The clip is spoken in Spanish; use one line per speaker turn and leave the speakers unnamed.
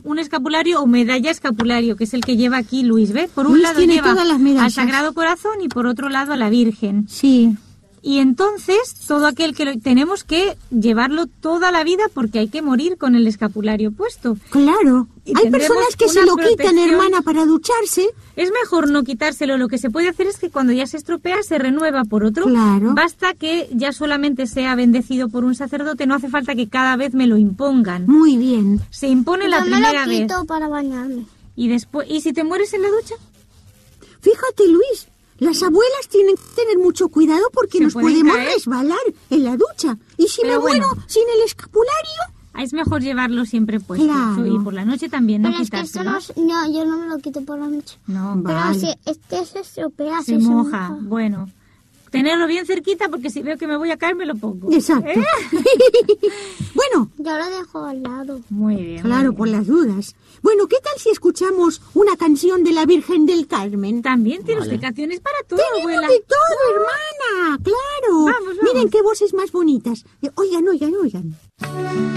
un escapulario o medalla escapulario, que es el que lleva aquí Luis, ¿ves? Por un
Luis
lado
tiene
lleva
todas las medallas.
al Sagrado Corazón y por otro lado a la Virgen.
Sí.
Y entonces, todo aquel que tenemos que llevarlo toda la vida porque hay que morir con el escapulario puesto.
Claro.
Y
Hay
tendremos
personas que se
una
lo quitan,
protección.
hermana, para ducharse.
Es mejor no quitárselo. Lo que se puede hacer es que cuando ya se estropea, se renueva por otro.
Claro.
Basta que ya solamente sea bendecido por un sacerdote. No hace falta que cada vez me lo impongan.
Muy bien.
Se impone la
Yo me
primera
lo
vez.
quito para bañarme.
Y después, ¿y si te mueres en la ducha?
Fíjate, Luis, las abuelas tienen que tener mucho cuidado porque
Se
nos
pueden
podemos
caer.
resbalar en la ducha. Y si
Pero
me muero
bueno.
sin el escapulario,
Es mejor llevarlo siempre puesto.
Claro.
Y por la noche también, no
Pero es que esto
quitárselo.
no, yo no me lo quito por la noche.
No,
Pero
Vale.
si este se estropea,
se
si
moja. Bueno, tenerlo bien cerquita porque si veo que me voy a caer me lo pongo.
exacto.
¿Eh?
Bueno,
Yo lo dejo al lado.
Muy bien.
claro,
muy
por
bien.
las dudas. Bueno, ¿qué tal si escuchamos una canción de la Virgen del Carmen?
También tiene usted canciones para todo,
Tenemos
abuela.
de todo, hermana, claro.
Vamos, vamos.
Miren qué voces más bonitas. Oigan, oigan, oigan.